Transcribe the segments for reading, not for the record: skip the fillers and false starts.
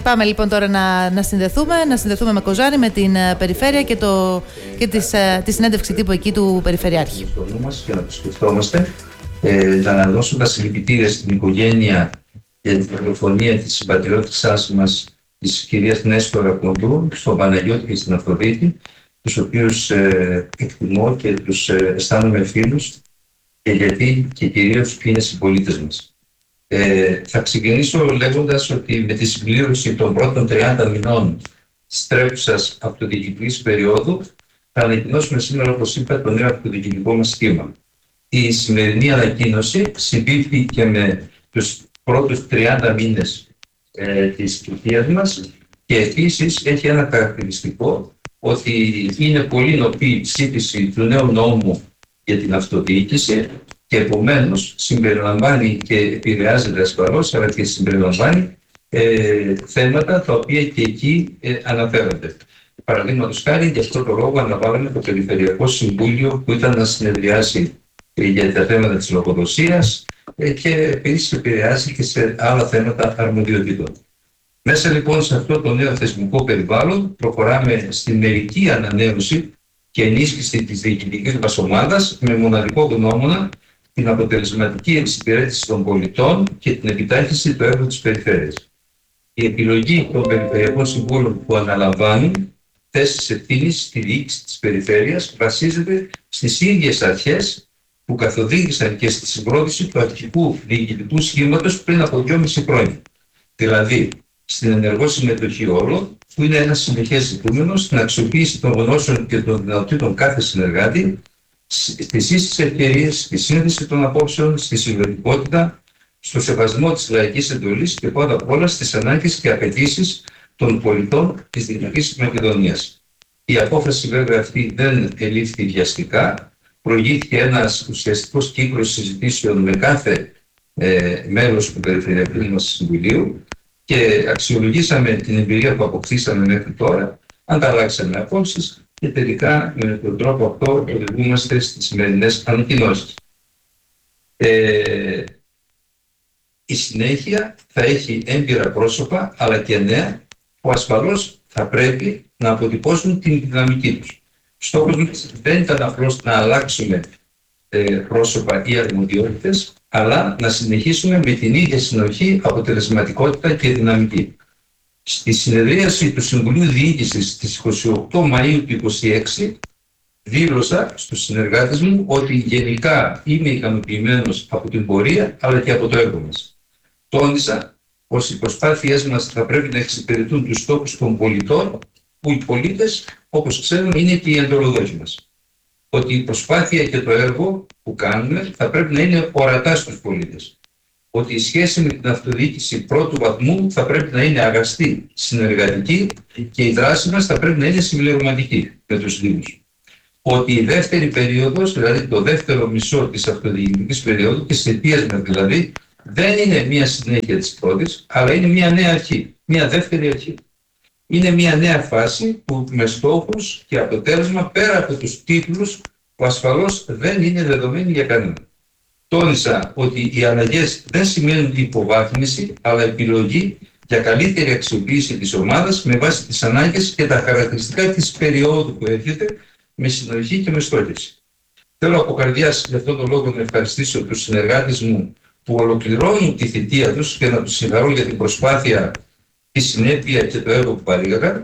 Πάμε λοιπόν τώρα να συνδεθούμε με Κοζάνη, με την περιφέρεια και τη συνέντευξη τύπου εκεί του Περιφερειάρχη. Για να το σκεφτόμαστε, να δώσουμε τα συλληπιτήρια στην οικογένεια για την δολοφονία της συμπατριώτισσάς μας, της κυρίας Νέστορα Κοντού, στον Παναγιώτη και στην Αφροδίτη, τους οποίους εκτιμώ και τους αισθάνομαι φίλους, και γιατί και κυρίως είναι συμπολίτες μας. Θα ξεκινήσω λέγοντας ότι με τη συμπλήρωση των πρώτων 30 μηνών της τρέχουσας αυτοδιοικητικής περίοδου θα ανακοινώσουμε σήμερα, όπως είπα, το νέο αυτοδιοικητικό μας σχήμα. Η σημερινή ανακοίνωση συμπίπτει και με τους πρώτους 30 μήνες της θητείας μας και επίσης έχει ένα χαρακτηριστικό, ότι είναι πολύ νοπή η ψήφιση του νέου νόμου για την αυτοδιοίκηση και επομένως συμπεριλαμβάνει και επηρεάζεται ασφαλώς, αλλά και συμπεριλαμβάνει θέματα τα οποία και εκεί αναφέρονται. Παραδείγματος χάρη, γι' αυτό το λόγο αναβάλαμε το Περιφερειακό Συμβούλιο που ήταν να συνεδριάσει για τα θέματα της λογοδοσίας και επίσης επηρεάζει και σε άλλα θέματα αρμοδιοτήτων. Μέσα λοιπόν σε αυτό το νέο θεσμικό περιβάλλον προχωράμε στη μερική ανανέωση και ενίσχυση της διοικητικής μας ομάδας με μοναδικό γνώμονα την αποτελεσματική εξυπηρέτηση των πολιτών και την επιτάχυνση του έργου της περιφέρειας. Η επιλογή των Περιφερειακών Συμβούλων που αναλαμβάνουν θέσεις ευθύνης στη διοίκηση της περιφέρειας βασίζεται στις ίδιες αρχές που καθοδήγησαν και στη συγκρότηση του αρχικού διοικητικού σχήματος πριν από 2,5 χρόνια. Δηλαδή, στην ενεργό συμμετοχή όλων, που είναι ένα συνεχές ζητούμενο, στην αξιοποίηση των γνώσεων και των δυνατοτήτων κάθε συνεργάτη, στις ίσες ευκαιρίες, στη σύνδεση των απόψεων, στη συλλογικότητα, στο σεβασμό της λαϊκής εντολής και πρώτα απ' όλα στις ανάγκες και απαιτήσεις των πολιτών της Δυτικής Μακεδονίας. Η απόφαση βέβαια αυτή δεν ελήφθη βιαστικά, προηγήθηκε ένας ουσιαστικός κύκλος συζητήσεων με κάθε μέλος του Περιφερειακού μας Συμβουλίου και αξιολογήσαμε την εμπειρία που αποκτήσαμε μέχρι τώρα, ανταλλάξαμε απόψεις και τελικά με τον τρόπο αυτό οδηγούμαστε στις σημερινές ανακοινώσεις. Η συνέχεια θα έχει έμπειρα πρόσωπα αλλά και νέα που ασφαλώς θα πρέπει να αποτυπώσουν την δυναμική τους. Στόχος μας δεν ήταν απλώς να αλλάξουμε πρόσωπα ή αρμοδιότητες, αλλά να συνεχίσουμε με την ίδια συνοχή, αποτελεσματικότητα και δυναμική. Στη συνεδρίαση του Συμβουλίου Διοίκησης στις 28 Μαΐου του 2026 δήλωσα στους συνεργάτες μου ότι γενικά είμαι ικανοποιημένος από την πορεία αλλά και από το έργο μας. Τόνισα πως οι προσπάθειές μας θα πρέπει να εξυπηρετούν τους στόχους των πολιτών, που οι πολίτες, όπως ξέρουμε, είναι και οι εντολοδόχοι μας. Ότι η προσπάθεια και το έργο που κάνουμε θα πρέπει να είναι ορατά στους πολίτες. Ότι η σχέση με την αυτοδιοίκηση πρώτου βαθμού θα πρέπει να είναι αγαστή, συνεργατική και η δράση μας θα πρέπει να είναι συμπληρωματική με τους Δήμους. Ότι η δεύτερη περίοδος, δηλαδή το δεύτερο μισό της αυτοδιοικητικής περίοδου, της θητείας μας δηλαδή, δεν είναι μια συνέχεια της πρώτης, αλλά είναι μια νέα αρχή, μια δεύτερη αρχή. Είναι μια νέα φάση που με στόχους και αποτέλεσμα πέρα από τους τίτλους που ασφαλώς δεν είναι δεδομένοι για κανέναν. Τόνισα ότι οι αλλαγές δεν σημαίνουν υποβάθμιση, αλλά επιλογή για καλύτερη αξιοποίηση της ομάδας με βάση τις ανάγκες και τα χαρακτηριστικά της περίοδου που έρχεται, με συνοχή και με στόχευση. Θέλω από καρδιάς για αυτόν τον λόγο να ευχαριστήσω τους συνεργάτες μου που ολοκληρώνουν τη θητεία τους και να τους συγχαρώ για την προσπάθεια, τη συνέπεια και το έργο που παρήγαγαν.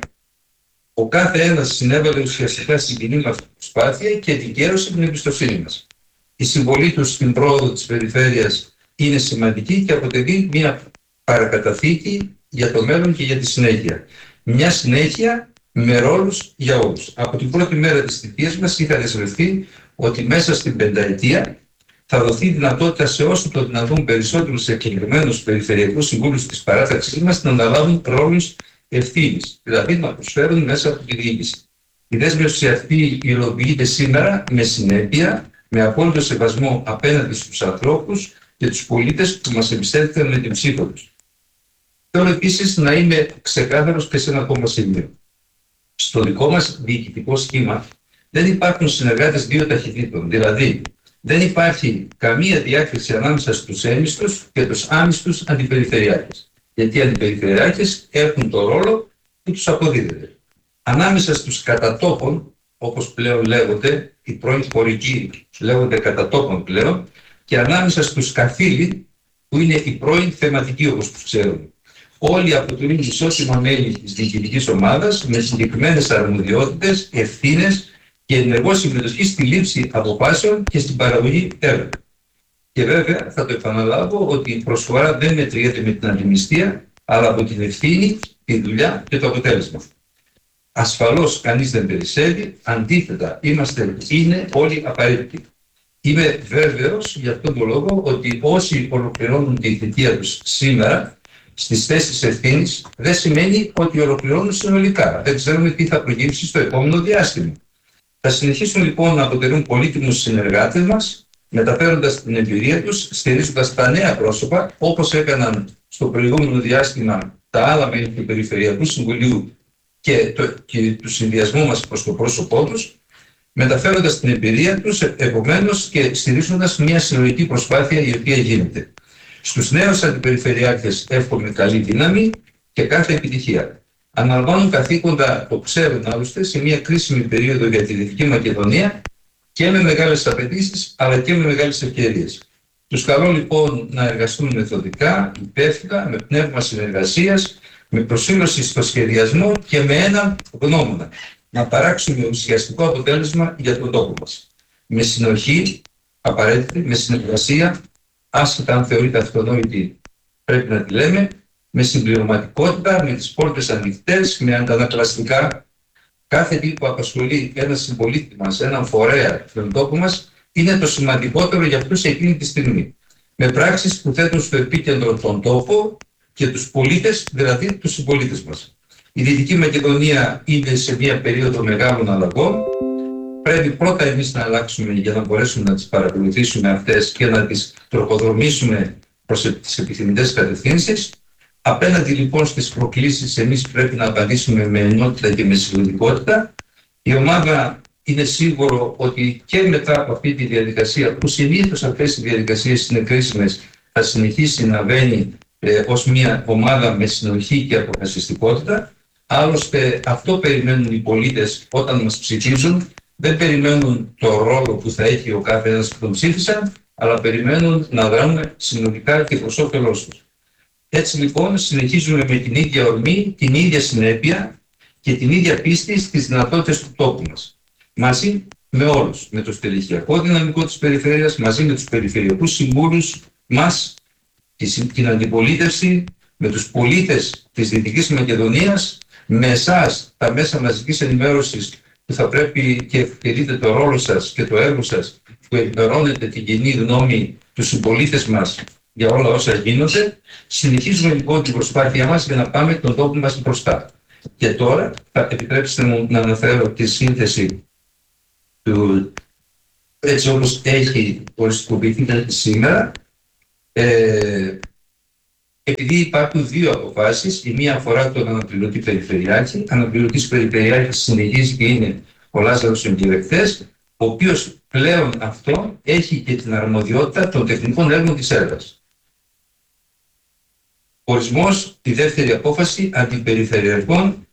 Ο κάθε ένας συνέβαλε ουσιαστικά στην κοινή μας προσπάθεια και δικαίωσε την εμπιστοσύνη μας. Η συμβολή τους στην πρόοδο της περιφέρειας είναι σημαντική και αποτελεί μια παρακαταθήκη για το μέλλον και για τη συνέχεια. Μια συνέχεια με ρόλους για όλους. Από την πρώτη μέρα της θητείας μας είχα δεσμευτεί ότι μέσα στην πενταετία θα δοθεί δυνατότητα σε όσο το δυνατόν περισσότερους εκλεγμένους περιφερειακούς συμβούλους της παράταξής μας να αναλάβουν ρόλους ευθύνης, δηλαδή να προσφέρουν μέσα από τη διοίκηση. Η δέσμευση αυτή υλοποιείται σήμερα με συνέπεια, με απόλυτο σεβασμό απέναντι στους ανθρώπους και τους πολίτες που μας εμπιστεύτηκαν με την ψήφο τους. Θέλω επίσης να είμαι ξεκάθαρος και σε ένα ακόμα σημείο. Στο δικό μας διοικητικό σχήμα δεν υπάρχουν συνεργάτες δύο ταχυτήτων, δηλαδή δεν υπάρχει καμία διάκριση ανάμεσα στους έμιστους και τους άμιστους αντιπεριφερειάρχες. Γιατί οι αντιπεριφερειάρχες έχουν το ρόλο που τους αποδίδεται. Ανάμεσα στους κατατόπων, όπως πλέον λέγονται, οι πρώην χωρικοί λέγονται κατατόπων πλέον, και ανάμεσα στους καθήλοι, που είναι οι πρώην θεματικοί, όπως τους ξέρουμε. Όλοι αποτελούν ισότιμα μέλη της διοικητικής ομάδας με συγκεκριμένες αρμοδιότητες, ευθύνες και ενεργό συμμετοχή στη λήψη αποφάσεων και στην παραγωγή έργων. Και βέβαια θα το επαναλάβω ότι η προσφορά δεν μετριέται με την αντιμνηστία, αλλά από την ευθύνη, τη δουλειά και το αποτέλεσμα. Ασφαλώς κανείς δεν περισσεύει, αντίθετα είναι όλοι απαραίτητοι. Είμαι βέβαιος για αυτόν τον λόγο ότι όσοι ολοκληρώνουν τη θητεία τους σήμερα στις θέσεις ευθύνης δεν σημαίνει ότι ολοκληρώνουν συνολικά. Δεν ξέρουμε τι θα προκύψει στο επόμενο διάστημα. Θα συνεχίσουν λοιπόν να αποτελούν πολύτιμους συνεργάτες μας, μεταφέροντας την εμπειρία τους, στηρίζοντας τα νέα πρόσωπα, όπως έκαναν στο προηγούμενο διάστημα τα άλλα μέλη του Περιφερειακού Συμβουλίου και του συνδυασμού μας προς το πρόσωπό τους, μεταφέροντας την εμπειρία τους, επομένως, και στηρίζοντας μια συλλογική προσπάθεια η οποία γίνεται. Στους νέους αντιπεριφερειάρχες εύχομαι καλή δύναμη και κάθε επιτυχία. Αναλαμβάνουν καθήκοντα, το ξέρουν άλλωστε, σε μια κρίσιμη περίοδο για τη Δυτική Μακεδονία και με μεγάλες απαιτήσεις αλλά και με μεγάλες ευκαιρίες. Τους καλώ λοιπόν να εργαστούν μεθοδικά, υπεύθυνα, με πνεύμα συνεργασίας, με προσήλωση στο σχεδιασμό και με έναν γνώμονα. Να παράξουμε ουσιαστικό αποτέλεσμα για τον τόπο μας. Με συνοχή, απαραίτητη, με συνεργασία, άσχετα αν θεωρείται αυτονόητη, πρέπει να τη λέμε, με συμπληρωματικότητα, με τις πόρτες ανοιχτές, με αντανακλαστικά. Κάθε τι που απασχολεί ένα συμπολίτη μας, έναν φορέα στον τόπο μας, είναι το σημαντικότερο για αυτούς εκείνη τη στιγμή. Με πράξεις που θέτουν στο επίκεντρο τον τόπο και τους πολίτες, δηλαδή τους συμπολίτες μας. Η Δυτική Μακεδονία είναι σε μια περίοδο μεγάλων αλλαγών. Πρέπει πρώτα εμείς να αλλάξουμε για να μπορέσουμε να τις παρακολουθήσουμε αυτές και να τις τροχοδρομήσουμε προς τις επιθυμητές κατευθύνσεις. Απέναντι λοιπόν στις προκλήσεις εμείς πρέπει να απαντήσουμε με ενότητα και με συλλογικότητα. Η ομάδα είναι σίγουρο ότι και μετά από αυτή τη διαδικασία, που συνήθως αυτές οι διαδικασίες είναι κρίσιμες, θα συνεχίσει να βαίνει ως μια ομάδα με συνοχή και αποφασιστικότητα. Άλλωστε αυτό περιμένουν οι πολίτες όταν μας ψηφίζουν. Δεν περιμένουν το ρόλο που θα έχει ο κάθε ένας που τον ψήφισαν, αλλά περιμένουν να δράμε συνολικά και προς όφελός τους. Έτσι λοιπόν συνεχίζουμε με την ίδια ορμή, την ίδια συνέπεια και την ίδια πίστη στις δυνατότητες του τόπου μας. Μαζί με όλους, με το στελεχειακό δυναμικό της περιφέρειας, μαζί με τους περιφερειακούς συμβούλους μας, την αντιπολίτευση, με τους πολίτες της Δυτικής Μακεδονίας, με εσάς, τα μέσα μαζικής ενημέρωσης, που θα πρέπει και ευκαιρείτε το ρόλο σας και το έργο σας, που ενημερώνετε την κοινή γνώμη, τους συμπολίτες μας για όλα όσα γίνονται. Συνεχίζουμε λοιπόν την προσπάθειά μας για να πάμε τον τόπο μας μπροστά. Και τώρα θα επιτρέψετε μου να αναφέρω τη σύνθεση του έτσι όπως έχει οριστικοποιηθεί σήμερα. Επειδή υπάρχουν δύο αποφάσεις, η μία αφορά τον αναπληρωτή περιφερειάρχη. Αναπληρωτής περιφερειάρχης συνεχίζει και είναι ο Λάζαρος Εγκυρεκτές, ο οποίος πλέον αυτό έχει και την αρμοδιότητα των τεχνικών έργων της έδρας. Ορισμός, τη δεύτερη απόφαση, αντιπεριφερειακών.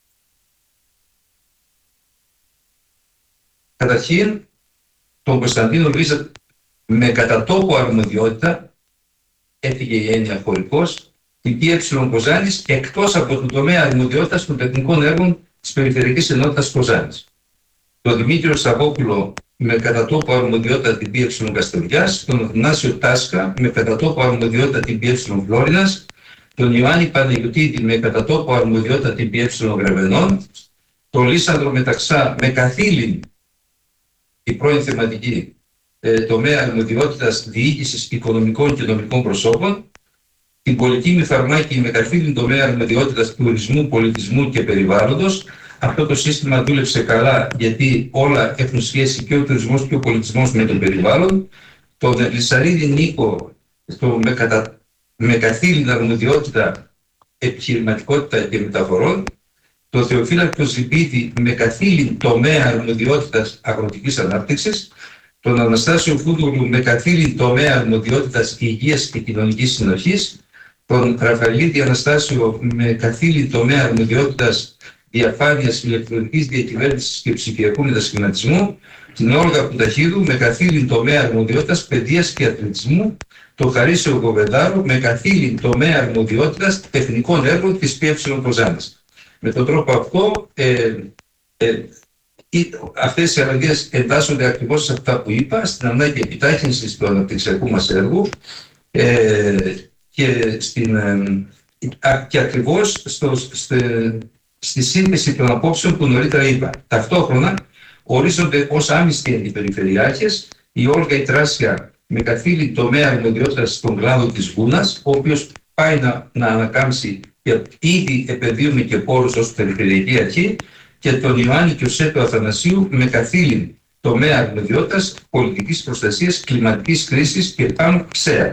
Καταρχήν, τον Κωνσταντίνο Λουίζα με κατά τόπο αρμοδιότητα, έφυγε η έννοια χωρικός, την ΠΕ Κοζάνης εκτός από τον τομέα αρμοδιότητας των τεχνικών έργων της Περιφερειακής Ενότητας Κοζάνης. Τον Δημήτριο Σαββόπουλο με κατά τόπο αρμοδιότητα την ΠΕ Καστοριάς, τον Αθανάσιο Τάσκα με κατά τόπο αρμοδιότητα την ΠΕ Φλόρινας, τον Ιωάννη Παναγιωτίδη με κατά τόπο αρμοδιότητα την ΠΕ Γρεβενών, τον Λίσανδρο Μεταξά με καθήλυν η πρώην θεματική τομέα αρμοδιότητας διοίκησης οικονομικών και νομικών προσώπων, την Πολυτήμη Φαρμάκη με καθήλυν τομέα αρμοδιότητας τουρισμού, πολιτισμού και περιβάλλοντος. Αυτό το σύστημα δούλεψε καλά γιατί όλα έχουν σχέση και ο τουρισμός και ο πολιτισμός με το περιβάλλον. Τον Λυσαρίδη Νίκο με καθήλυν αρμοδιότητα επιχειρηματικότητα και μεταφορών. Το Θεοφύλακτο Ζιμπίδη με καθήλυν τομέα αρμοδιότητας αγροτικής ανάπτυξης. Τον Αναστάσιο Φούδουλου με καθήλυν τομέα αρμοδιότητας υγείας και κοινωνικής συνοχής. τον Ραφαηλίδη Αναστάσιο με καθήλυν τομέα αρμοδιότητας διαφάνειας ηλεκτρονικής διακυβέρνησης και ψηφιακού μετασχηματισμού, την Όλγα Κουταχίδου με καθήλυν τομέα αρμοδιότητας παιδείας και αθλητισμού, τον Χαρίσιο Κοβεντάρο με καθήλυν τομέα αρμοδιότητας τεχνικών έργων της ΠΕ Κοζάνης. Με τον τρόπο αυτό αυτές οι αλλαγές εντάσσονται ακριβώς σε αυτά που είπα, στην ανάγκη επιτάχυνσης του αναπτυξιακού μας έργου και ακριβώς στη σύνθεση των απόψεων που νωρίτερα είπα. Ταυτόχρονα ορίζονται ως άμυστοι αντιπεριφερειάρχες η Όλγα Ιτράσια με καθήλυν τομέα αρμοδιότητας στον κλάδο της Γούνας, ο οποίος πάει να ανακάμψει και ήδη επενδύουμε και πόρους ως περιφερειακή αρχή, και τον Ιωάννη Κιωσέτο Αθανασίου με καθήλυν τομέα αρμοδιότητας πολιτικής προστασίας, κλιματικής κρίσης και πάνω ΞΕΑ.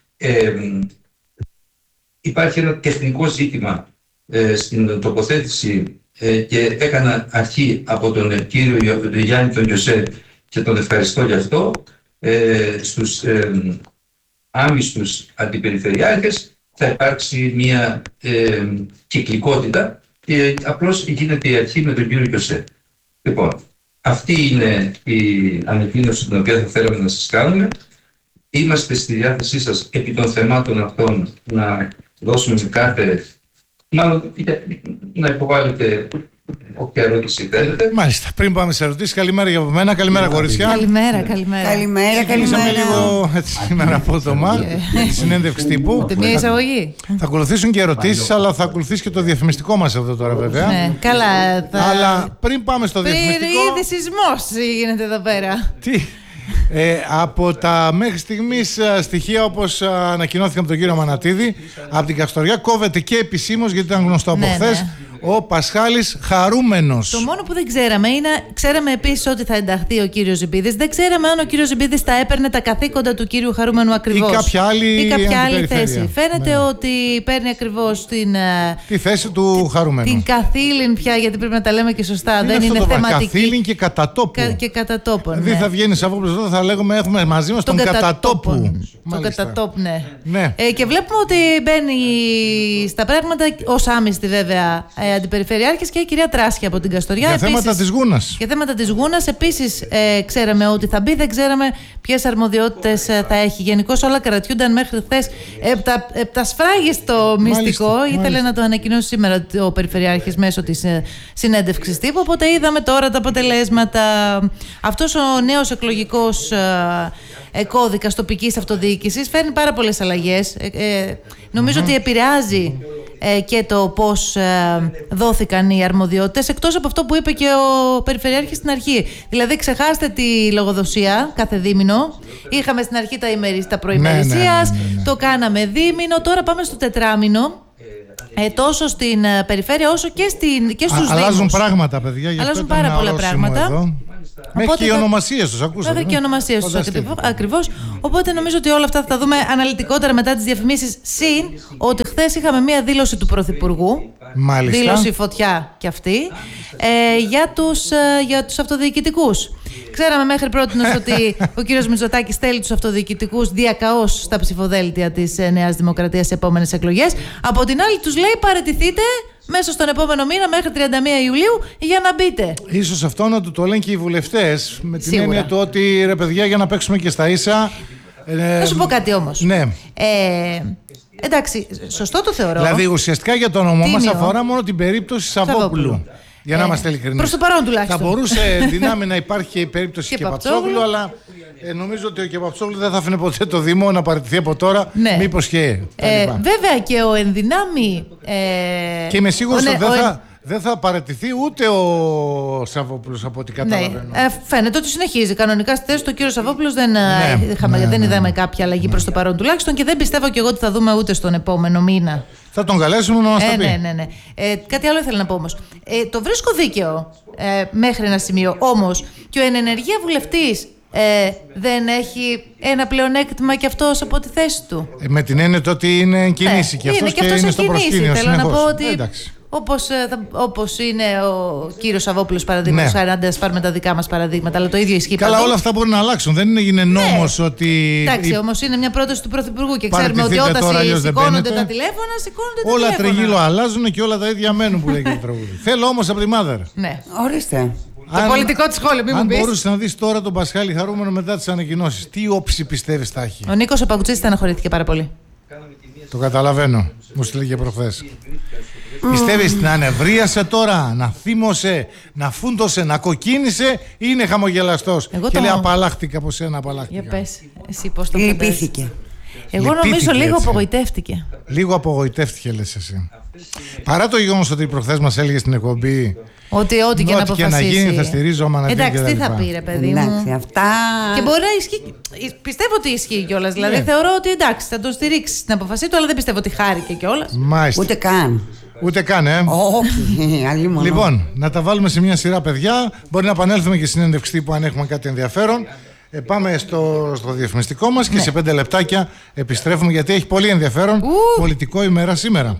Υπάρχει ένα τεχνικό ζήτημα στην τοποθέτηση και έκανα αρχή από τον κύριο Γιάννη τον Κιωσέ και τον ευχαριστώ γι' αυτό, στους άμυστους αντιπεριφερειάρχες θα υπάρξει μια κυκλικότητα και απλώς γίνεται η αρχή με τον κύριο Κιωσέ. Λοιπόν, αυτή είναι η ανακοίνωση την οποία θα θέλαμε να σας κάνουμε. Είμαστε στη διάθεσή σας επί των θεμάτων αυτών να δώσουμε κάθε... να υποβάλλετε όποια ερώτηση θέλετε. Μάλιστα. Πριν πάμε σε ερωτήσεις, καλημέρα για μένα. Καλημέρα, κορίτσια. Καλημέρα. Ξεκινήσαμε λίγο σήμερα απότομα τη συνέντευξη τύπου. Μια εισαγωγή. Θα ακολουθήσουν και ερωτήσεις, αλλά θα ακολουθήσει και το διαφημιστικό μας εδώ τώρα, βέβαια. Ναι, καλά. Αλλά πριν πάμε στο διαφημιστικό. Ήδη σεισμός γίνεται εδώ πέρα. Τι. Από τα μέχρι στιγμής στοιχεία, όπως ανακοινώθηκαν από τον κύριο Μανατίδη, από την Καστοριά, κόβεται και επισήμως, γιατί ήταν γνωστό από χθες, ο Πασχάλης χαρούμενος. Το μόνο που δεν ξέραμε είναι, ξέραμε επίσης ότι θα ενταχθεί ο κύριος Ζιμπίδης. Δεν ξέραμε αν ο κύριος Ζιμπίδης θα έπαιρνε τα καθήκοντα του κύριου Χαρούμενου ακριβώς. Ή κάποια άλλη θέση. Φαίνεται ότι παίρνει ακριβώς τη θέση του Χαρούμενου. Την καθήλυν πια, γιατί πρέπει να τα λέμε και σωστά. Δεν είναι θεματική. Καθήλυν και κατατόπου. Και κατατόπου. Δεν θα βγαίνει Σαββόπουλος εδώ, θα λέγουμε έχουμε μαζί μας τον κατατόπου. Τον κατατόπου, ναι. Και βλέπουμε ότι μπαίνει στα πράγματα ως άμυστη βέβαια αντιπεριφερειάρχης και η κυρία Τράσια από την Καστοριά. Για θέματα της Γούνας. Για θέματα της Γούνας επίσης ξέραμε ότι θα μπει, δεν ξέραμε ποιες αρμοδιότητες θα έχει. Γενικώς όλα κρατιούνταν μέχρι χθες επτασφράγιστο μυστικό. Ήθελε να το ανακοινώσει σήμερα ο Περιφερειάρχης μέσω της συνέντευξης τύπου. Οπότε είδαμε τώρα τα αποτελέσματα. Αυτός ο νέος εκλογικός κώδικας τοπικής αυτοδιοίκησης φέρνει πάρα πολλές αλλαγές. Νομίζω ότι επηρεάζει και το πώς δόθηκαν οι αρμοδιότητες, εκτός από αυτό που είπε και ο Περιφερειάρχης στην αρχή. Δηλαδή, ξεχάστε τη λογοδοσία κάθε δίμηνο. Είχαμε στην αρχή τα προημερησίας, το κάναμε δίμηνο, τώρα πάμε στο τετράμηνο. Τόσο στην περιφέρεια όσο και στους δήμους. Αλλάζουν πράγματα, παιδιά. Αλλάζουν πάρα πολλά πράγματα. Μέχρι και οι ονομασίες τους, ακούσατε. Βέβαια και οι ονομασίες τους ακριβώς. Οπότε νομίζω ότι όλα αυτά θα τα δούμε αναλυτικότερα μετά τις διαφημίσεις. Συν ότι χθες είχαμε μία δήλωση του Πρωθυπουργού. Δήλωση φωτιά κι αυτή. Για τους αυτοδιοικητικούς. Ξέραμε μέχρι πρότινος ότι ο κύριος Μητσοτάκης στέλνει τους αυτοδιοικητικούς διακαώς στα ψηφοδέλτια της Νέας Δημοκρατίας σε επόμενες εκλογές. Από την άλλη τους λέει παραιτηθείτε μέσα στον επόμενο μήνα μέχρι 31 Ιουλίου για να μπείτε. Ίσως αυτό να το λένε και οι βουλευτές, με την έννοια του ότι ρε παιδιά, για να παίξουμε και στα ίσα. Να σου πω κάτι όμως. Ναι. Εντάξει, σωστό το θεωρώ. Δηλαδή ουσιαστικά για το νομό μας αφορά μόνο την περίπτωση Σαββόπουλου. Για να είμαστε ειλικρινείς. Προς το παρόν τουλάχιστον. Θα μπορούσε δυνάμει να υπάρχει και η περίπτωση και Παπτσόγλου, αλλά νομίζω ότι ο Παπτσόγλου δεν θα άφηνε ποτέ το Δήμο να παραιτηθεί από τώρα. Ναι. Μήπως και. Βέβαια και ο ενδυνάμει. Και είμαι σίγουρος ότι δεν θα παραιτηθεί ούτε ο Σαββόπουλος από ό,τι καταλαβαίνω. Ναι. Φαίνεται ότι συνεχίζει. Κανονικά στη θέση του κύριο Σαββόπουλος δεν είδαμε κάποια αλλαγή προς το παρόν τουλάχιστον και δεν πιστεύω και εγώ ότι θα δούμε ούτε στον επόμενο μήνα. Θα τον καλέσουμε να μας τα πει. Ναι. Κάτι άλλο ήθελα να πω όμως. Το βρίσκω δίκαιο μέχρι ένα σημείο. Όμως και ο εν ενεργεία βουλευτής δεν έχει ένα πλεονέκτημα κι αυτός από τη θέση του. Με την έννοια ότι είναι κινήσει και αυτός και είναι στο προσκήνιο. Θέλω να πω ότι Όπως είναι ο κύριος Σαββόπουλος παραδείγματος, αν δεν πάρουμε τα δικά μας παραδείγματα, αλλά το ίδιο ισχύει. Καλά, όλα αυτά μπορεί να αλλάξουν. Δεν έγινε νόμος ότι. Εντάξει, όμως είναι μια πρόταση του Πρωθυπουργού και ξέρουμε ότι όταν σηκώνονται τα τηλέφωνα, σηκώνονται τα όλα τηλέφωνα. τριγύλο αλλάζουν και όλα τα ίδια μένουν, που λέει και το τραγούδι. Θέλω όμως από τη Mother. Ναι. Ορίστε. Το πολιτικό της σχόλιο, μην μου πεις. Αν μπορούσε να δεις τώρα τον Πασχάλη χαρούμενο μετά τις ανακοινώσεις, τι όψη πιστεύεις θα έχει? Ο Νίκος ο Παγκουτσής στεναχωρήθηκε πάρα πολύ. Το καταλαβαίνω. Μου στείλε και προχθές. Πιστεύεις να ανεβρίασε τώρα, να θύμωσε, να φούντωσε, να κοκκίνησε ή είναι χαμογελαστός? Και λέει απαλλάχτηκα από σένα, απαλλάχτηκα. Για πες, εσύ πώς το Λυπήθηκε. Εγώ νομίζω λίγο απογοητεύτηκε. Λίγο απογοητεύτηκε, λες εσύ. Παρά το γεγονός ότι προχθές μας έλεγε στην εκπομπή ότι ό,τι και να αποφασίσει. Και να γίνει θα στηρίζω Μανατίδη. Εντάξει, τι θα πει ρε παιδί μου. Εντάξει, αυτά. Και μπορεί να ισχύει. Πιστεύω ότι ισχύει κιόλας. Δηλαδή θεωρώ ότι εντάξει, θα τον στηρίξει στην αποφασή του, αλλά δεν πιστεύω ότι χάρηκε κιόλας. Μάλιστα. Ούτε καν. Ούτε καν, Όχι, αλλήμον. Λοιπόν, να τα βάλουμε σε μια σειρά, παιδιά. Μπορεί να επανέλθουμε και στην συνέντευξη που αν έχουμε κάτι ενδιαφέρον. Πάμε στο διαφημιστικό μας και σε 5 λεπτάκια επιστρέφουμε, γιατί έχει πολύ ενδιαφέρον. Πολιτικό ημέρα σήμερα.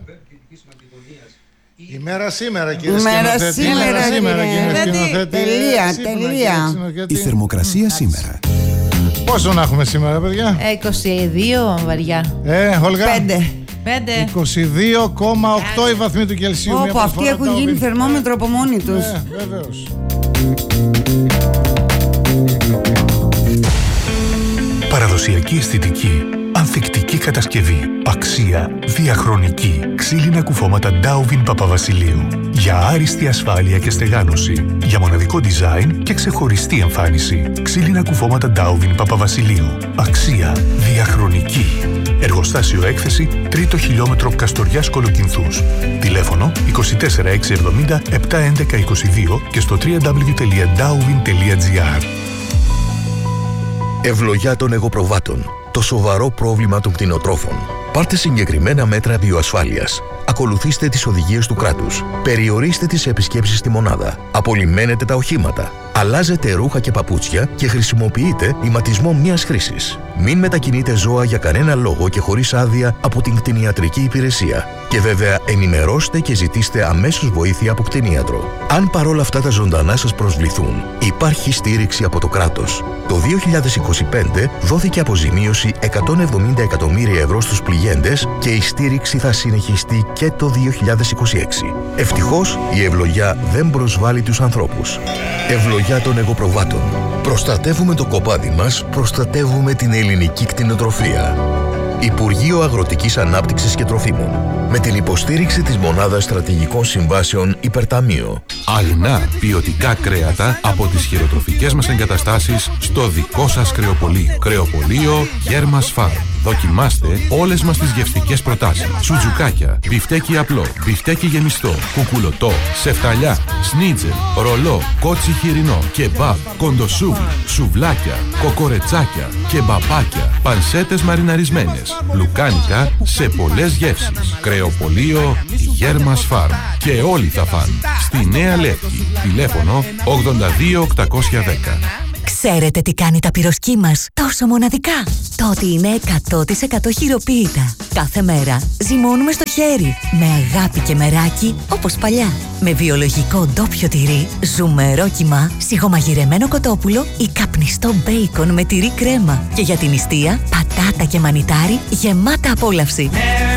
Ημέρα σήμερα, κύριε σκηνοθέτη. Ημέρα σήμερα, κύριε σκηνοθέτη. Τελεία. Η θερμοκρασία σήμερα. Πόσο να έχουμε σήμερα, παιδιά? 22 βαριά. Όλγα. 5. 22,8 οι βαθμοί του Κελσίου. Όπου αυτοί έχουν γίνει θερμόμετρο από μόνοι τους. Βεβαίως. Παραδοσιακή αισθητική, ανθεκτική κατασκευή, αξία, διαχρονική. Ξύλινα κουφώματα Ντάουβιν Παπαβασιλείου. Για άριστη ασφάλεια και στεγάνωση. Για μοναδικό design και ξεχωριστή εμφάνιση. Ξύλινα κουφώματα Ντάουβιν Παπαβασιλείου. Αξία, διαχρονική. Εργοστάσιο έκθεση 3ο χιλιόμετρο Καστοριάς Κολοκυνθούς. Τηλέφωνο 24670 71122 και στο www.dauvin.gr. Ευλογιά των εγωπροβάτων. Το σοβαρό πρόβλημα των κτηνοτρόφων. Πάρτε συγκεκριμένα μέτρα βιοασφάλειας. Ακολουθήστε τις οδηγίες του κράτους. Περιορίστε τις επισκέψεις στη μονάδα. Απολυμμένετε τα οχήματα. Αλλάζετε ρούχα και παπούτσια και χρησιμοποιείτε ηματισμό μιας χρήσης. Μην μετακινείτε ζώα για κανένα λόγο και χωρίς άδεια από την κτηνιατρική υπηρεσία. Και βέβαια ενημερώστε και ζητήστε αμέσως βοήθεια από κτηνίατρο. Αν παρόλα αυτά τα ζωντανά σας προσβληθούν, υπάρχει στήριξη από το κράτος. Το 2025 δόθηκε αποζημίωση 170 εκατομμύρια ευρώ στους πληγέντες και η στήριξη θα συνεχιστεί και το 2026. Ευτυχώς η ευλογιά δεν προσβάλλει τους ανθρώπους. Ευλογιά των εγωπροβάτων. Προστατεύουμε το κοπάδι μας, προστατεύουμε την ελληνική κτηνοτροφία. Υπουργείο Αγροτικής Ανάπτυξης και Τροφίμων. Με την υποστήριξη της Μονάδας Στρατηγικών Συμβάσεων Υπερταμείο. Αγνά ποιοτικά κρέατα από τις χειροτροφικές μας εγκαταστάσεις στο δικό σας κρεοπωλείο. Κρεοπωλείο Γέρμας Φάρμ. Δοκιμάστε όλες μας τις γευστικές προτάσεις. Σουτζουκάκια, μπιφτέκι απλό, μπιφτέκι γεμιστό, κουκουλωτό, σεφταλιά, σνίτζελ, ρολό, κότσι χοιρινό, κεμπάπ, κοντοσούβλι, σουβλάκια, κοκορετσάκια, κεμπαπάκια, πανσέτες μαριναρισμένες, λουκάνικα σε πολλές γεύσεις. Κρεοπωλείο Γέρμας Φάρμ. Και όλοι θα φάνε. Στη Νέα Λεύκη. Τηλέφωνο 82810. Ξέρετε τι κάνει τα πυροσκή μας τόσο μοναδικά? Το ότι είναι 100% χειροποίητα. Κάθε μέρα ζυμώνουμε στο χέρι, με αγάπη και μεράκι, όπως παλιά. Με βιολογικό ντόπιο τυρί, ζουμερό κιμά, σιγομαγειρεμένο κοτόπουλο ή καπνιστό μπέικον με τυρί κρέμα. Και για την νηστεία, πατάτα και μανιτάρι γεμάτα απόλαυση.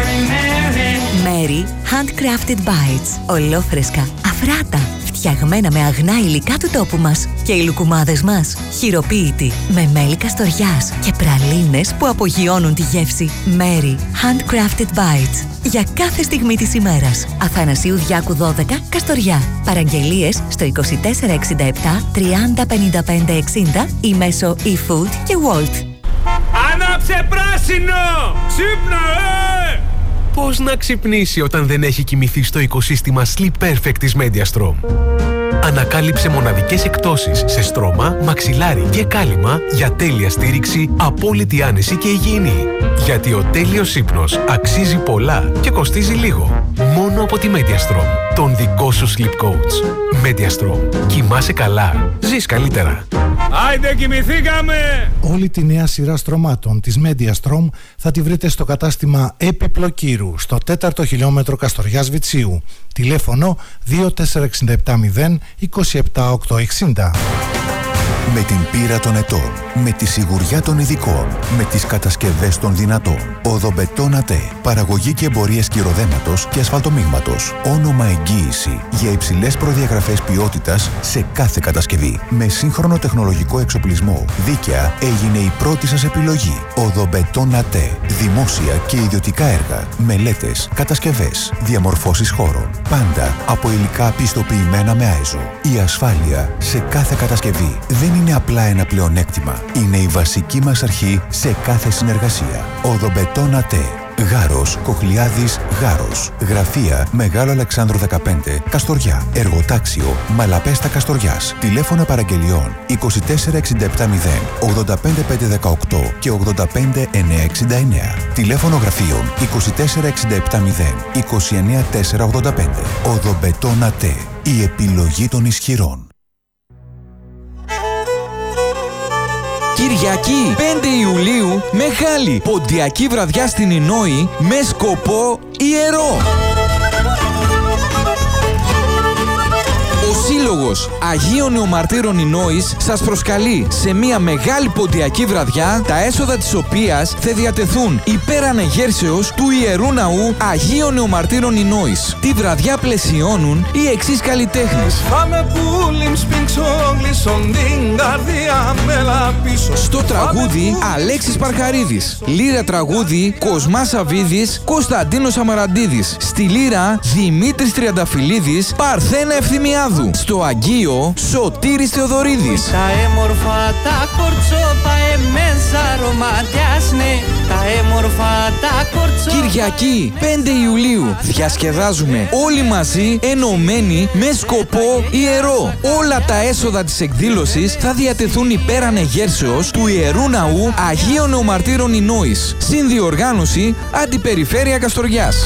Mary Handcrafted Bites. Ολόφρεσκα, αφράτα, φτιαγμένα με αγνά υλικά του τόπου μας. Και οι λουκουμάδες μας, χειροποίητοι, με μέλι καστοριάς και πραλίνες που απογειώνουν τη γεύση. Mary Handcrafted Bites. Για κάθε στιγμή της ημέρας. Αθανασίου Διάκου 12, Καστοριά. Παραγγελίες στο 2467 30 55 60 ή μέσω eFood και Wolt. Άναψε πράσινο! Ξύπνα, Πώς να ξυπνήσει όταν δεν έχει κοιμηθεί στο οικοσύστημα Sleep Perfect της Mediastrom? ανακάλυψε μοναδικές εκπτώσεις σε στρώμα, μαξιλάρι και κάλυμα για τέλεια στήριξη, απόλυτη άνεση και υγιεινή. Γιατί ο τέλειος ύπνος αξίζει πολλά και κοστίζει λίγο. Μόνο από τη MediaStrom, τον δικό σου sleep coach. MediaStrom. Κοιμάσαι καλά. Ζεις καλύτερα. Άιντε κοιμηθήκαμε! Όλη τη νέα σειρά στρωμάτων της MediaStrom θα τη βρείτε στο κατάστημα Έπιπλο Κύρου, στο 4ο χιλιόμετρο Καστοριάς Βιτσίου. Τηλέφωνο 24670 27860. Με την πείρα των ετών, με τη σιγουριά των ειδικών, με τις κατασκευές των δυνατών. Οδομπετόν ΑΤΕ. Παραγωγή και εμπορίες κυροδέματος και ασφαλτομίγματος. Όνομα εγγύηση για υψηλές προδιαγραφές ποιότητας σε κάθε κατασκευή. Με σύγχρονο τεχνολογικό εξοπλισμό. Δίκαια έγινε η πρώτη σας επιλογή. Οδομπετόν ΑΤΕ. Δημόσια και ιδιωτικά έργα. Μελέτες, κατασκευές, διαμορφώσεις χώρων. Πάντα από υλικά πιστοποιημένα με ISO. Η ασφάλεια σε κάθε κατασκευή δεν είναι απλά ένα πλεονέκτημα. Είναι η βασική μας αρχή σε κάθε συνεργασία. Οδομπετόν ΑΤΕ. Γάρος, Κοχλιάδης, Γάρος. Γραφεία Μεγάλο Αλεξάνδρου 15, Καστοριά. Εργοτάξιο Μαλαπέστα Καστοριάς. Τηλέφωνα παραγγελιών 24670 85518 και 85969. Τηλέφωνο γραφείων 24670 29485. Οδομπετόν ΑΤΕ. Η επιλογή των ισχυρών. Κυριακή 5 Ιουλίου, μεγάλη ποντιακή βραδιά στην Ινόη με σκοπό ιερό. Ο Σύλλογος Αγίων Νεομαρτύρων Ινόης σας προσκαλεί σε μια μεγάλη ποντιακή βραδιά, τα έσοδα της οποίας θα διατεθούν υπέρ ανεγέρσεως του Ιερού Ναού Αγίων Νεομαρτύρων Ινόης. Τη βραδιά πλαισιώνουν οι εξής καλλιτέχνες. Στο τραγούδι Αλέξης Παρχαρίδης, λύρα τραγούδι Κοσμάς Σαβίδης, Κωνσταντίνος Αμαραντίδης, στη λύρα Δημήτρης Τριανταφυλλίδης, Παρθένα Ευθυμιάδου. Στο Αγγείο Σωτήρης Θεοδωρίδης. Τα έμορφα τα κορτσόπα εμέσα ρομαντιάσνε. Τα έμορφα τα κορτσόπα. Κυριακή 5 Ιουλίου διασκεδάζουμε όλοι μαζί ενωμένοι με σκοπό ιερό. Όλα τα έσοδα της εκδήλωσης θα διατεθούν υπέρ ανεγέρσεως του Ιερού Ναού Αγίων Νεομαρτύρων Ινόης. Συνδιοργάνωση Αντιπεριφέρεια Καστοριάς.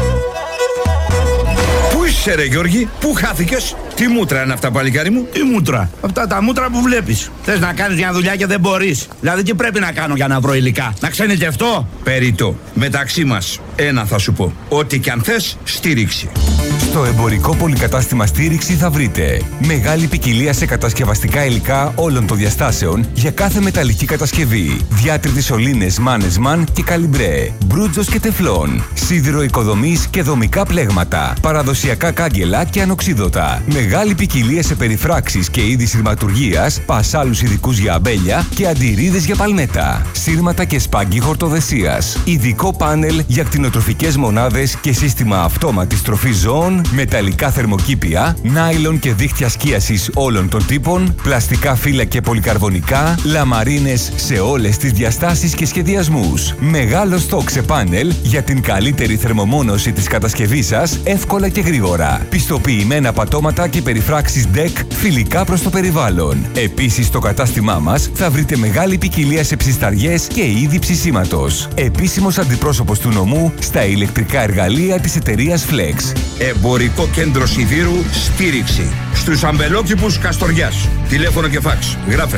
Πού είσαι ρε Γιώργη, πού χάθηκες? Τι μούτρα είναι αυτά, παλικάρι μου? Τι μούτρα? Αυτά τα μούτρα που βλέπεις. Θες να κάνεις μια δουλειά και δεν μπορείς. Δηλαδή τι πρέπει να κάνω για να βρω υλικά? Να ξενιτευτώ? Περιττό. Μεταξύ μας, ένα θα σου πω. Ό,τι κι αν θες, στήριξη. Στο εμπορικό πολυκατάστημα Στήριξη θα βρείτε μεγάλη ποικιλία σε κατασκευαστικά υλικά όλων των διαστάσεων για κάθε μεταλλική κατασκευή. Διάτριτες σωλήνες Mannesmann και Καλιμπρέ, μπρούτζος και τεφλόν, σίδηρο οικοδομής και δομικά πλέγματα, παραδοσιακά κάγκελα και ανοξίδωτα. Μεγάλη ποικιλία σε περιφράξεις και είδη σειρματουργίας, πασάλους ειδικούς για αμπέλια και αντιρρίδες για παλμέτα, σύρματα και σπάγκι χορτοδεσίας. Ειδικό πάνελ για κτηνοτροφικές μονάδες και σύστημα αυτόματης τροφής ζώων, μεταλλικά θερμοκήπια, νάιλον και δίχτυα σκίασης όλων των τύπων, πλαστικά φύλλα και πολυκαρβονικά, λαμαρίνες σε όλες τις διαστάσεις και σχεδιασμούς. Μεγάλο στόκ σε πάνελ για την καλύτερη θερμομόνωση της κατασκευής σας εύκολα και γρήγορα. Πιστοποιημένα πατώματα και περιφράξεις DEC φιλικά προς το περιβάλλον. Επίσης στο κατάστημά μας θα βρείτε μεγάλη ποικιλία σε ψισταριές και είδη ψησίματος. Επίσημος αντιπρόσωπος του νομού στα ηλεκτρικά εργαλεία της εταιρείας Flex. Εμπορικό κέντρο σιδήρου Στήριξη. Στους αμπελόκηπους Καστοριάς. Τηλέφωνο και φάξ. Γράφε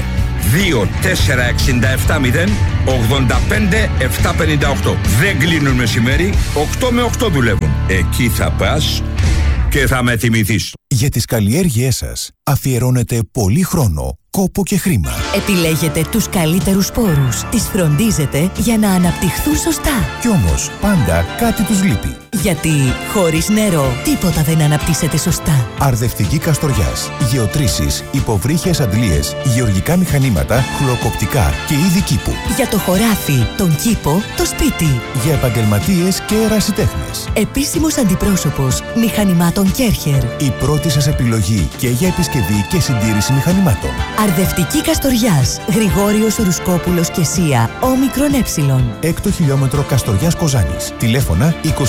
24670 85 758. Δεν κλείνουν μεσημέρι, 8 με 8 δουλεύουν. Εκεί θα πας και θα με θυμηθείς. Για τις καλλιέργειές σας αφιερώνετε πολύ χρόνο, κόπο και χρήμα. Επιλέγετε τους καλύτερους σπόρους, τις φροντίζετε για να αναπτυχθούν σωστά. Κι όμως πάντα κάτι τους λείπει. Γιατί χωρίς νερό τίποτα δεν αναπτύσσεται σωστά. Αρδευτική Καστοριάς, γεωτρήσεις, υποβρύχιες αντλίες, γεωργικά μηχανήματα, χλωκοπτικά και είδη κήπου. Για το χωράφι, τον κήπο, το σπίτι. Για επαγγελματίες και ερασιτέχνες. Επίσημος αντιπρόσωπος μηχανημάτων Κέρχερ. Η πρώτη σας επιλογή και για επισκευή και συντήρηση μηχανημάτων. Αρδευτική Καστοριάς, Γρηγόριος Ρουσκόπουλος και Σία, όμικρον ε. 6ο χιλιόμετρο Καστοριάς Κοζάνης. Τηλέφωνα 24670 85056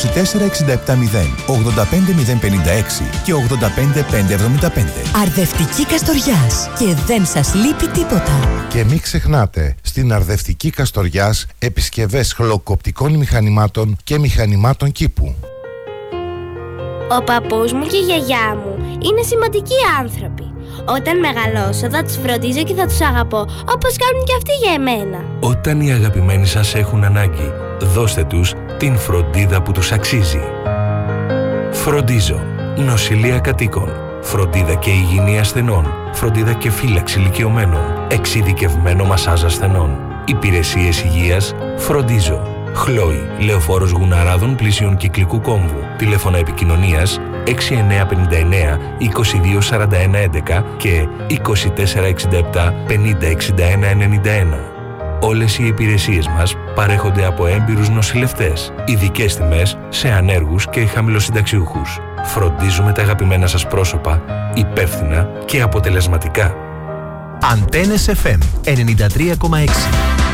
και 85575. Αρδευτική Καστοριάς, και δεν σας λείπει τίποτα. Και μην ξεχνάτε, στην Αρδευτική Καστοριάς επισκευές χλοκοπτικών μηχανημάτων και μηχανημάτων κήπου. Ο παππούς μου και η γιαγιά μου είναι σημαντικοί άνθρωποι. Όταν μεγαλώσω θα τους φροντίζω και θα τους αγαπώ, όπως κάνουν και αυτοί για εμένα. Όταν οι αγαπημένοι σας έχουν ανάγκη, δώστε τους την φροντίδα που τους αξίζει. Φροντίζω. Νοσηλεία κατοίκων. Φροντίδα και υγιεινή ασθενών. Φροντίδα και φύλαξη ηλικιωμένων. Εξειδικευμένο μασάζ ασθενών. Υπηρεσίες υγείας. Φροντίζω. Χλόι, Λεωφόρος Γουναράδων πλησίων Κυκλικού Κόμβου. Τηλέφωνα επικοινωνίας 6959 224111 και 2467 506191. Όλες οι υπηρεσίες μας παρέχονται από έμπειρους νοσηλευτές. Ειδικές τιμές σε ανέργους και χαμηλοσυνταξιούχους. Φροντίζουμε τα αγαπημένα σας πρόσωπα υπεύθυνα και αποτελεσματικά. Αντένες FM 93,6.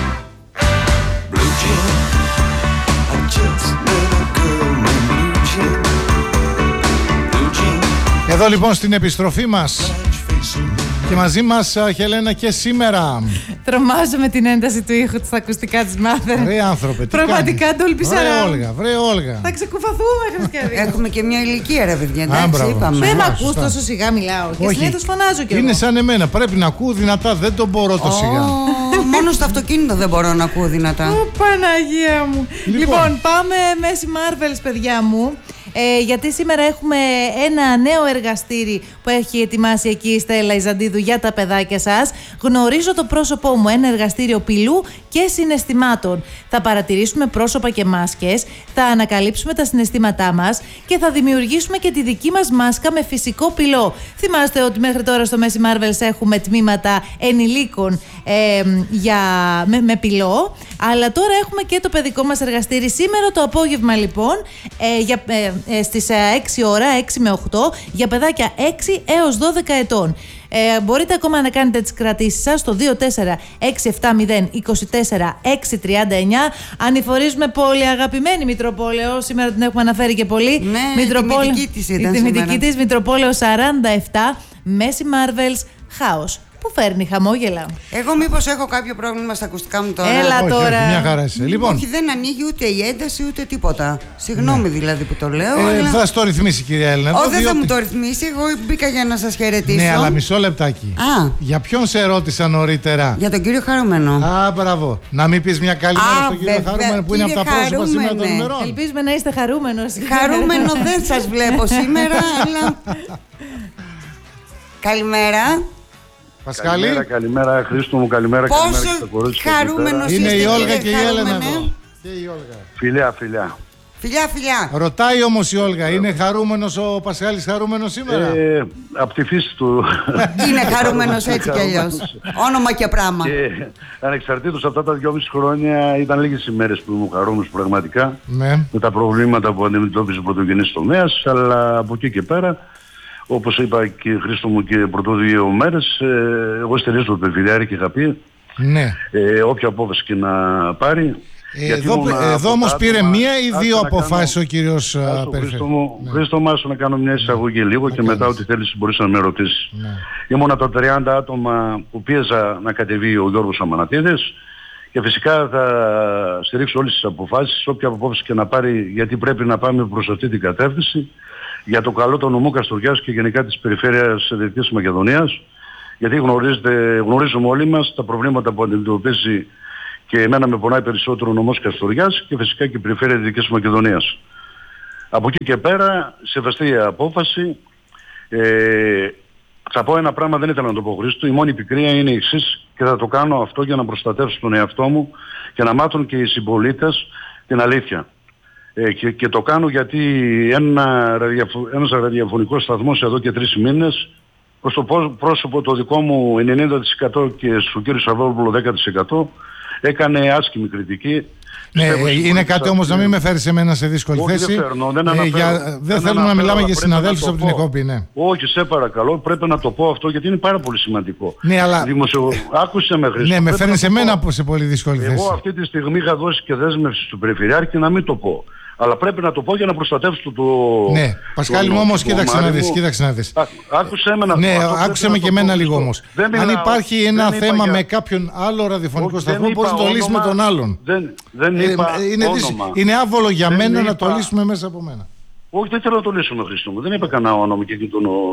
Εδώ λοιπόν στην επιστροφή μας και μαζί μας Χελένα και σήμερα. Τρομάζω με την ένταση του ήχου στα ακουστικά της Μάθε. Βρε άνθρωπε, τι πραγματικά το ελπισαρά. Βρε Όλγα. Θα ξεκουφαθούμε, Χριστιανή. Έχουμε και μια ηλικία, ρε παιδιά, εντάξει, είπαμε. Δεν μ' ακούς τόσο σιγά μιλάω και συνήθως φωνάζω κι εγώ. Είναι σαν εμένα, πρέπει να ακούω δυνατά, δεν τον μπορώ το σιγά. Μόνο στο αυτοκίνητο δεν μπορώ να ακούω δυνατά. Ω, Παναγία μου. Λοιπόν, πάμε Μέση Marvels, παιδιά μου. Γιατί σήμερα έχουμε ένα νέο εργαστήρι που έχει ετοιμάσει εκεί η Στέλλα Ιζαντίδου για τα παιδάκια σας. Γνωρίζω το πρόσωπό μου, ένα εργαστήριο πυλού και συναισθημάτων. Θα παρατηρήσουμε πρόσωπα και μάσκες, θα ανακαλύψουμε τα συναισθήματά μας και θα δημιουργήσουμε και τη δική μας μάσκα με φυσικό πυλό. Θυμάστε ότι μέχρι τώρα στο Μέση Marvels έχουμε τμήματα ενηλίκων με πυλό, αλλά τώρα έχουμε και το παιδικό μας εργαστήρι. Σήμερα το απόγευμα λοιπόν στις 6 ώρα, 6 με 8, για παιδάκια 6 έως 12 ετών. Μπορείτε ακόμα να κάνετε τις κρατήσεις σας στο 24-670-24-639. Ανηφορίζουμε πολύ αγαπημένη Μητροπόλεω. Σήμερα την έχουμε αναφέρει και πολύ. Ναι, η τιμητική της Μητροπόλεω 47, Μέση Marvels, χάος. Που φέρνει χαμόγελα. Εγώ μήπως έχω κάποιο πρόβλημα στα ακουστικά μου τώρα? Έλα τώρα. Όχι, μια χαρά είσαι. Λοιπόν. Όχι, δεν ανοίγει ούτε η ένταση ούτε τίποτα. Συγγνώμη δηλαδή που το λέω. Θα στο ρυθμίσει, κυρία Έλληνα. Δεν θα μου το ρυθμίσει. Εγώ μπήκα για να σας χαιρετήσω. Ναι, αλλά μισό λεπτάκι. Για ποιον σε ρώτησα νωρίτερα? Για τον κύριο Χαρούμενο. Α, μπράβο. Να μην πεις μια καλή μέρα στον κύριο Χαρούμενο που είναι από τα πρόσωπα σήμερα των ημερών. Ελπίζουμε να είστε χαρούμενος. Χαρούμενο δεν σας βλέπω σήμερα, αλλά. Καλημέρα. Πασχάλη. Καλημέρα Χρήστο μου, καλημέρα. Πόσο χαρούμενος είστε, είναι η Όλγα και η Έλενα εδώ. Και η Όλγα. Φιλιά. Φιλιά. Ρωτάει όμως η Όλγα, είναι χαρούμενος ο Πασχάλης, χαρούμενος σήμερα? Από τη φύση του. Είναι χαρούμενος έτσι κι αλλιώς. Όνομα και πράγμα. Και ανεξαρτήτως αυτά τα 2,5 χρόνια ήταν λίγες ημέρες που ήμουν χαρούμενος πραγματικά. Ναι. Με τα προβλήματα που αντιμετώπιζε ο πρωτογενής τομέας, αλλά από εκεί και πέρα, όπως είπα και Χρήστο μου και πρωτό 2 μέρες, εγώ στηρίζω το Πεφυλιάρη και είχα πει, ναι. Όποια απόφαση και να πάρει. Εδώ όμως πήρε μία ή δύο αποφάσεις ο κύριος Χρήστο μου, άσο να κάνω μια εισαγωγή λίγο και μετά ό,τι θέλεις μπορείς να με ρωτήσεις. Ήμουνα τα 30 άτομα που πίεζα να κατεβεί ο Γιώργος Αμανατίδης και φυσικά θα στηρίξω όλες τις αποφάσεις, όποια απόφαση και να πάρει, γιατί πρέπει να πάμε προς αυτή την κατεύθυνση για το καλό των νομού Καστοριάς και γενικά της περιφέρειας Δυτικής Μακεδονίας, γιατί γνωρίζουμε όλοι μας τα προβλήματα που αντιμετωπίζει και εμένα με πονάει περισσότερο ο νομός Καστοριάς και φυσικά και η περιφέρεια Δυτικής Μακεδονίας. Από εκεί και πέρα, σεβαστή η απόφαση. Θα πω ένα πράγμα, δεν ήθελα να το πω Χρήστο, η μόνη πικρία είναι η εξής και θα το κάνω αυτό για να προστατεύσω τον εαυτό μου και να μάθουν και οι συμπολίτες την αλήθεια. Και το κάνω γιατί ένας ραδιοφωνικός σταθμός εδώ και 3 μήνες προς το πρόσωπο το δικό μου 90% και στον κύριο Σαββόπουλο 10% έκανε άσχημη κριτική Ναι, είναι κάτι όμως να μην με φέρει εμένα σε δύσκολη θέση. Δεν θέλουμε να μιλάμε για συναδέλφους από την ΕΚΟΠΗ. Ναι. Όχι, σε παρακαλώ, πρέπει να το πω αυτό γιατί είναι πάρα πολύ σημαντικό. Ναι, αλλά... Άκουσε με, Χρήστο. Ναι, με φέρνει σε μένα σε πολύ δύσκολη θέση. Εγώ αυτή τη στιγμή είχα δώσει και δέσμευση στον Περιφερειάρχη να μην το πω. Αλλά πρέπει να το πω για να προστατεύσω το. Ναι, Πασχάλη μου, όμως κοίταξε να δεις. Άκουσε με να ναι, άκουσε με και εμένα λίγο όμως. Αν υπάρχει ένα θέμα με κάποιον άλλο ραδιοφωνικό σταθμό, πώς να το λύσουμε τον άλλον. Δεν είπα είναι άβολο για μένα να το λύσουμε μέσα από μένα. Όχι, δεν θέλω να το λύσουμε, Χρήστο μου. Δεν είπα κανένα όνομα και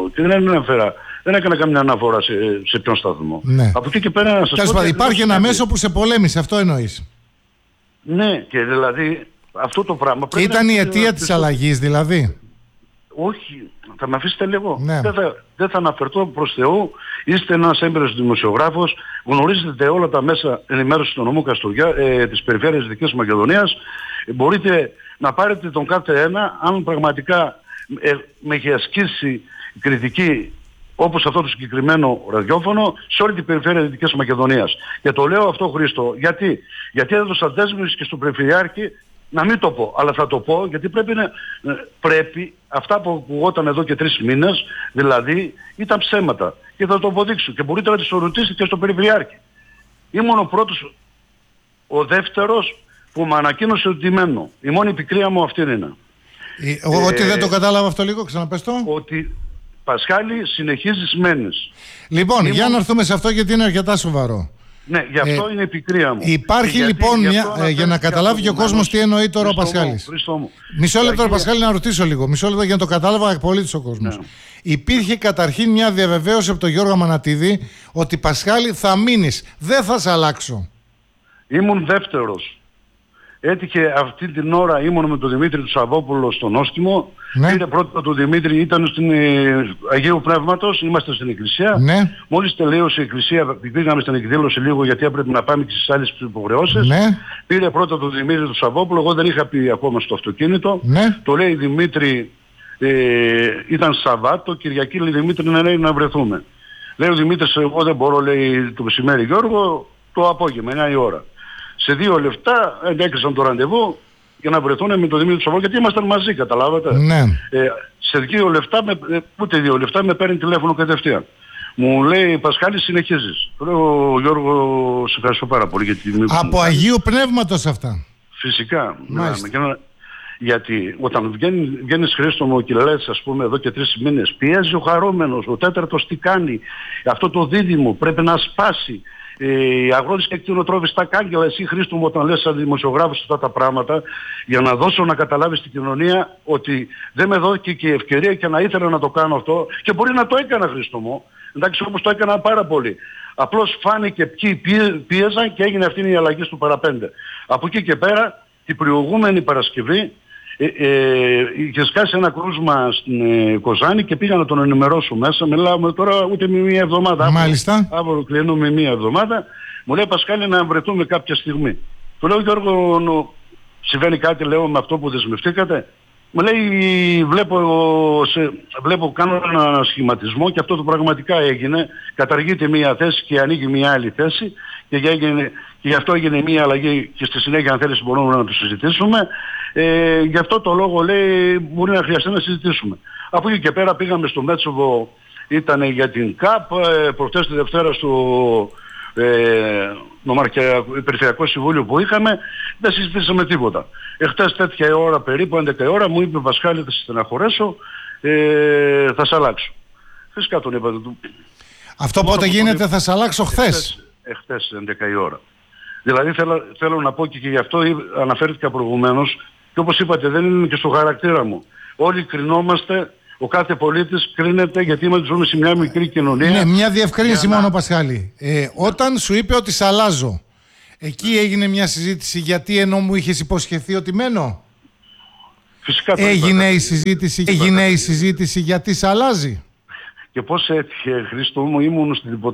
δεν έκανα καμιά αναφορά σε ποιον σταθμό. Ναι. Από εκεί και πέρα να σας πω. Υπάρχει ένα μέσο που σε πολέμησε, αυτό εννοείς. Ναι, και δηλαδή αυτό το πράγμα. Και ήταν η αιτία της αλλαγής, δηλαδή. Όχι, θα με αφήσετε λίγο. Ναι. Δεν θα αναφερθώ προς Θεού. Είστε ένας έμπειρος δημοσιογράφος, γνωρίζετε όλα τα μέσα ενημέρωσης του νομού Καστοριά, της Περιφέρειας Δυτικής Μακεδονίας. Μπορείτε να πάρετε τον κάθε ένα, αν πραγματικά με έχει ασκήσει κριτική όπως αυτό το συγκεκριμένο ραδιόφωνο, σε όλη την περιφέρεια Δυτικής Μακεδονίας. Και το λέω αυτό, Χρήστο, γιατί έδωσα δέσμευση και στον Περιφερειάρχη να μην το πω, αλλά θα το πω γιατί πρέπει αυτά που ακουγόταν εδώ και 3 μήνες, δηλαδή ήταν ψέματα. Και θα το αποδείξω και μπορείτε να τις ρωτήσετε και στον Περιφερειάρχη. Ήμουν ο πρώτος, ο δεύτερος που με ανακοίνωσε ότι μένω. Η μόνη πικρία μου αυτή είναι. Ότι δεν το κατάλαβα αυτό λίγο, ξαναπες το. Ότι Πασχάλη συνεχίζεις μένεις. Λοιπόν, για να έρθουμε σε αυτό γιατί είναι αρκετά σοβαρό. Ναι, γι' αυτό είναι η πικρία μου. Υπάρχει λοιπόν για να καταλάβει και ο κόσμος τι εννοεί τώρα ο Πασχάλης. Μισό λεπτό, Πασχάλη, να ρωτήσω λίγο. Μισό λεπτό για να το κατάλαβα απολύτως ο κόσμος. Ναι. Υπήρχε καταρχήν μια διαβεβαίωση από τον Γιώργο Αμανατίδη ότι Πασχάλη θα μείνεις. Δεν θα σε αλλάξω. Ήμουν δεύτερος. Έτυχε αυτή την ώρα ήμουν με τον Δημήτρη του Σαββόπουλο στον Όστιμο. Ναι. Πήρε πρώτα του Δημήτρη, ήταν στην Αγίου Πνεύματος, είμαστε στην εκκλησία. Ναι. Μόλις τελείωσε η εκκλησία, πήγαμε στην εκδήλωση λίγο γιατί έπρεπε να πάμε και στις άλλες υποχρεώσεις. Ναι. Πήρε πρώτα του Δημήτρη του Σαββόπουλο, εγώ δεν είχα πει ακόμα στο αυτοκίνητο. Ναι. Το λέει Δημήτρη, ήταν Σαββάτο, Κυριακή λέει Δημήτρη να βρεθούμε. Λέει ο Δημήτρης, εγώ δεν μπορώ, λέει το μεσημέρι Γιώργο, το απόγευμα, 9 η ώρα. Σε 2 λεπτά έκλεισαν το ραντεβού για να βρεθούν με τον Δημήτρη του Σαββόπουλο, γιατί ήμασταν μαζί, καταλάβατε. Ναι. Σε 2 λεπτά, ούτε 2 λεπτά με παίρνει τηλέφωνο κατευθείαν. Μου λέει, Πασχάλη, συνεχίζεις. Του λέω, Γιώργο, σε ευχαριστώ πάρα πολύ. Γιατί από Αγίου Πνεύματος αυτά. Φυσικά. Γιατί όταν βγαίνεις, Χρήστο μου, και λες, ας πούμε, εδώ και 3 μήνες, πιέζει ο χαρούμενος, ο τέταρτος τι κάνει, αυτό το δίδυμο πρέπει να σπάσει. Οι αγρότες και κτηνοτρόφοι στα κάγκελα, εσύ, Χρήστο μου, όταν λες σαν δημοσιογράφος αυτά τα πράγματα, για να δώσω να καταλάβεις στην κοινωνία ότι δεν με δόθηκε και η ευκαιρία και να ήθελα να το κάνω αυτό, και μπορεί να το έκανα, Χρήστο μου. Εντάξει, όμως το έκανα πάρα πολύ. Απλώς φάνηκε ποιοι πίεζαν και έγινε αυτή η αλλαγή στο παραπέντε. Από εκεί και πέρα, την προηγούμενη Παρασκευή, είχε σκάσει ένα κρούσμα στην Κοζάνη και πήγα να τον ενημερώσω μέσα. Μιλάμε τώρα ούτε με 1 εβδομάδα. Μάλιστα. Αύριο κλείνουμε 1 εβδομάδα. Μου λέει, Πασχάλη, να βρεθούμε κάποια στιγμή. Του λέω, Γιώργο, συμβαίνει κάτι, λέω, με αυτό που δεσμευτήκατε. Μου λέει, βλέπω, κάνω ένα σχηματισμό και αυτό το πραγματικά έγινε. Καταργείται μία θέση και ανοίγει μία άλλη θέση και γι' αυτό έγινε μία αλλαγή και στη συνέχεια, αν θέλεις, μπορούμε να το συζητήσουμε. Γι' αυτό το λόγο, λέει, μπορεί να χρειαστεί να συζητήσουμε. Από εκεί και πέρα πήγαμε στο Μέτσοβο, ήταν για την ΚΑΠ, προχτές τη Δευτέρα στο Περιφερειακό Συμβούλιο που είχαμε, δεν συζητήσαμε τίποτα. Εχθές τέτοια ώρα, περίπου 11 ώρα, μου είπε, Πασχάλη, θα σε στεναχωρέσω, θα σε αλλάξω. Φυσικά τον είπα. Αυτό πότε γίνεται, θα σε αλλάξω χθες. Εχθές 11 η ώρα. Δηλαδή θέλω να πω και γι' αυτό αναφέρθηκα προηγουμένως, και όπως είπατε, δεν είναι και στο χαρακτήρα μου. Όλοι κρινόμαστε, ο κάθε πολίτης κρίνεται, γιατί ζούμε σε μια μικρή κοινωνία. Ναι, μια διευκρίνηση μόνο, Πασχάλη. Όταν σου είπε ότι σ' αλλάζω, εκεί έγινε μια συζήτηση γιατί ενώ μου είχες υποσχεθεί ότι μένω. Φυσικά έγινε η συζήτηση γιατί σ' αλλάζει. Και πώς έτυχε, Χρήστο μου, ήμουν στην